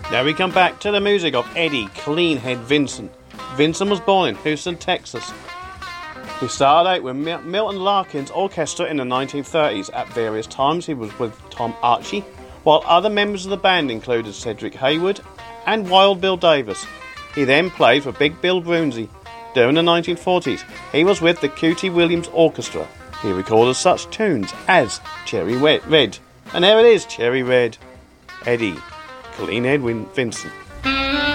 Now we come back to the music of Eddie Cleanhead Vinson. Vinson was born in Houston, Texas. He started out with Milton Larkin's orchestra in the 1930s. At various times he was with Tom Archie, while other members of the band included Cedric Hayward and Wild Bill Davis. He then played for Big Bill Broonzy. During the 1940s, he was with the Cootie Williams Orchestra. He recorded such tunes as Cherry Red. And there it is, Cherry Red. Eddie Cleanhead Vinson.